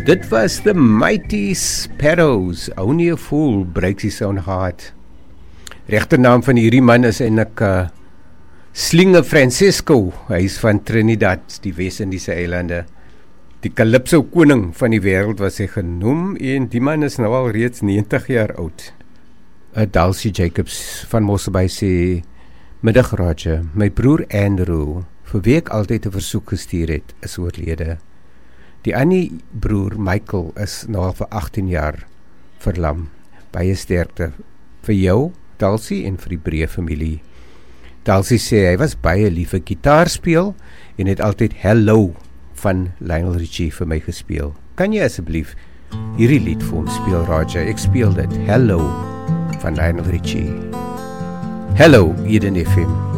Dit was The Mighty Sparrows. Only a Fool Breaks His Own Heart. Regternaam van hierdie man is eintlik Slinge Francisco. Hy is van Trinidad, die Wes-Indiese eilande. Die Calypso koning van die wêreld was hy genoem, en die man is nou al reeds 90 jaar oud. Dulcie Jacobs van Mosselbaai sê, middag Roger, my broer Andrew, vir wie ek altyd 'n versoek gestuur het, is oorlede. Die ander broer Michael is nou al vir 18 jaar verlam. Baie sterkte vir jou, Dulcie, en vir die breë familie. Dulcie sê hy was baie lief vir gitaar speel en het altyd Hello van Lionel Richie vir my gespeel. Kan jy asseblief hierdie lied vir ons speel, Roger? Ek speel dit, Hello van Lionel Richie. Hello, Eden FM.